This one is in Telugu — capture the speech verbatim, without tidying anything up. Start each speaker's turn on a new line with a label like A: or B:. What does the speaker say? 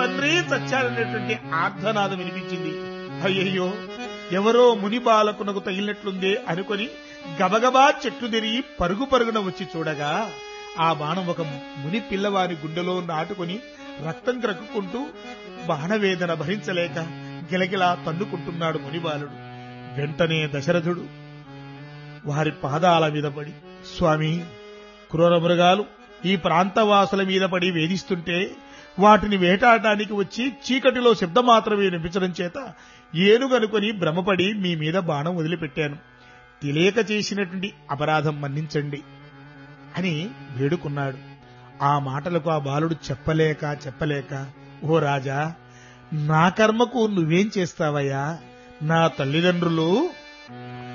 A: తండ్రి చచ్చాడనేటువంటి ఆర్ధనాదం వినిపించింది. అయ్యయ్యో, ఎవరో ముని బాలకునకు తగిలినట్లుందే అనుకొని గబగబా చెట్లు తిరిగి పరుగు పరుగున వచ్చి చూడగా ఆ బాణం ఒక ముని పిల్లవారి గుండెలో నాటుకొని రక్తం క్రక్కుకుంటూ బాణవేదన భరించలేక గిలగిలా తన్నుకుంటున్నాడు మునిబాలుడు. వెంటనే దశరథుడు వారి పాదాల మీద పడి, స్వామి, క్రూర మృగాలు ఈ ప్రాంతవాసుల మీద పడి వేధిస్తుంటే వాటిని వేటాడడానికి వచ్చి చీకటిలో శబ్దం మాత్రమే వినిపించడం చేత ఏనుగనుకొని భ్రమపడి మీ మీద బాణం వదిలిపెట్టాను. తెలియక చేసినటువంటి అపరాధం మన్నించండి అని వేడుకున్నాడు. ఆ మాటలకు ఆ బాలుడు చెప్పలేక చెప్పలేక, ఓ రాజా, నా కర్మకు నువ్వేం చేస్తావయ్యా? నా తల్లిదండ్రులు